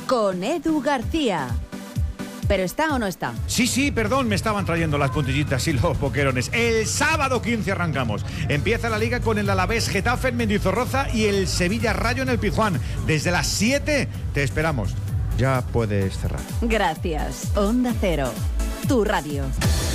con Edu García. ¿Pero está o no está? Sí, perdón, me estaban trayendo las puntillitas y los boquerones. El sábado 15 arrancamos. Empieza la Liga con el Alavés Getafe en Mendizorroza y el Sevilla Rayo en el Pizjuán. Desde las 7 te esperamos. Ya puedes cerrar. Gracias. Onda Cero, tu radio.